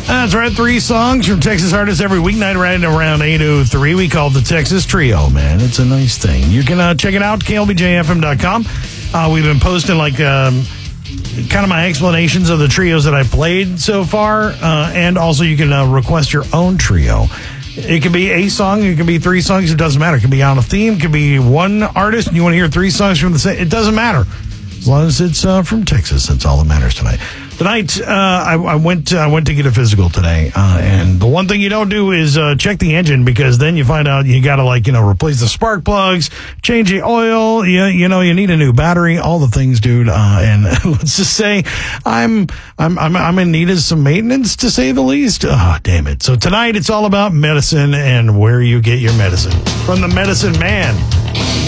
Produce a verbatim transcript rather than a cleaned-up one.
That's right. Three songs from Texas artists every weeknight right around eight oh three. We call it the Texas Trio, man. It's a nice thing. You can uh, check it out, K L B J F M dot com. Uh, we've been posting like um, kind of my explanations of the trios that I played so far. Uh, and also you can uh, request your own trio. It could be a song. It could be three songs. It doesn't matter. It could be on a theme. It could be one artist. And you want to hear three songs from the same. It doesn't matter. As long as it's uh, from Texas, that's all that matters tonight. Tonight, uh, I, I went. I went to get a physical today, uh, and the one thing you don't do is uh, check the engine, because then you find out you got to, like, you know, replace the spark plugs, change the oil. You, you know, you need a new battery, all the things, dude. Uh, and let's just say, I'm I'm I'm I'm in need of some maintenance, to say the least. Oh, damn it! So tonight, it's all about medicine and where you get your medicine from the Medicine Man.